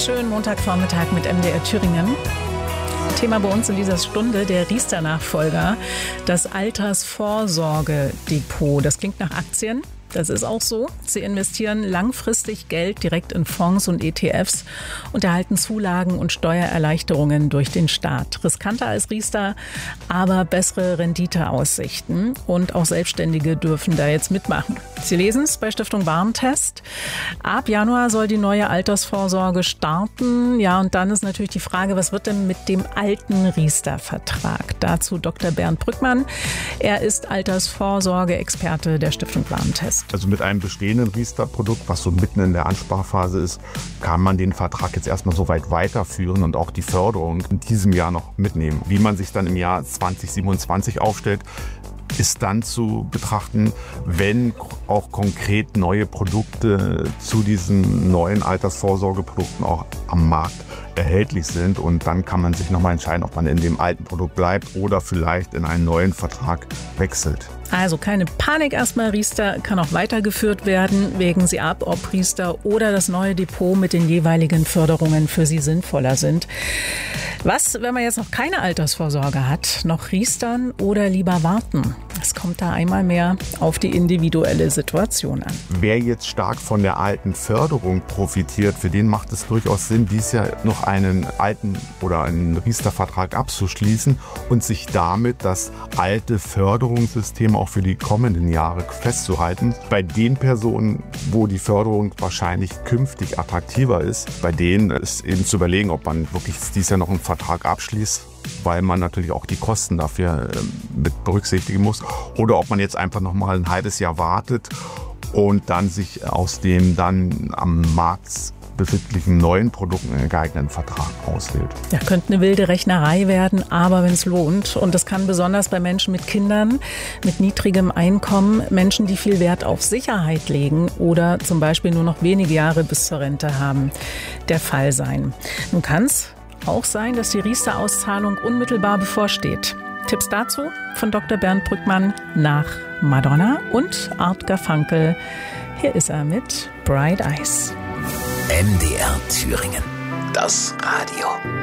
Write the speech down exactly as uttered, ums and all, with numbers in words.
schönen Montagvormittag mit M D R Thüringen. Thema bei uns in dieser Stunde der Riester-Nachfolger, das Altersvorsorgedepot. Das klingt nach Aktien. Das ist auch so. Sie investieren langfristig Geld direkt in Fonds und E T Fs und erhalten Zulagen und Steuererleichterungen durch den Staat. Riskanter als Riester, aber bessere Renditeaussichten. Und auch Selbstständige dürfen da jetzt mitmachen. Sie lesen es bei Stiftung Warentest. Ab Januar soll die neue Altersvorsorge starten. Ja, und dann ist natürlich die Frage, was wird denn mit dem alten Riester-Vertrag? Dazu Doktor Bernd Brückmann. Er ist Altersvorsorge-Experte der Stiftung Warentest. Also mit einem bestehenden Riester-Produkt, was so mitten in der Ansparphase ist, kann man den Vertrag jetzt erstmal so weit weiterführen und auch die Förderung in diesem Jahr noch mitnehmen. Wie man sich dann im Jahr zwanzig siebenundzwanzig aufstellt, ist dann zu betrachten, wenn auch konkret neue Produkte zu diesen neuen Altersvorsorgeprodukten auch am Markt erhältlich sind. Und dann kann man sich nochmal entscheiden, ob man in dem alten Produkt bleibt oder vielleicht in einen neuen Vertrag wechselt. Also keine Panik erstmal, Riester kann auch weitergeführt werden. Wägen Sie ab, ob Riester oder das neue Depot mit den jeweiligen Förderungen für Sie sinnvoller sind. Was, wenn man jetzt noch keine Altersvorsorge hat, noch Riestern oder lieber warten? Es kommt da einmal mehr auf die individuelle Situation an. Wer jetzt stark von der alten Förderung profitiert, für den macht es durchaus Sinn, dies Jahr noch einen alten oder einen Riester-Vertrag abzuschließen und sich damit das alte Förderungssystem auch für die kommenden Jahre festzuhalten. Bei den Personen, wo die Förderung wahrscheinlich künftig attraktiver ist, bei denen ist eben zu überlegen, ob man wirklich dieses Jahr noch einen Vertrag abschließt, weil man natürlich auch die Kosten dafür mit berücksichtigen muss. Oder ob man jetzt einfach noch mal ein halbes Jahr wartet und dann sich aus dem dann am Markt befindlichen neuen Produkten einen geeigneten Vertrag auswählt. Ja, könnte eine wilde Rechnerei werden, aber wenn es lohnt. Und das kann besonders bei Menschen mit Kindern, mit niedrigem Einkommen, Menschen, die viel Wert auf Sicherheit legen oder zum Beispiel nur noch wenige Jahre bis zur Rente haben, der Fall sein. Nun kann es auch sein, dass die Riester-Auszahlung unmittelbar bevorsteht. Tipps dazu von Doktor Bernd Brückmann nach Madonna und Art Garfunkel. Hier ist er mit Bright Eyes. M D R Thüringen. Das Radio.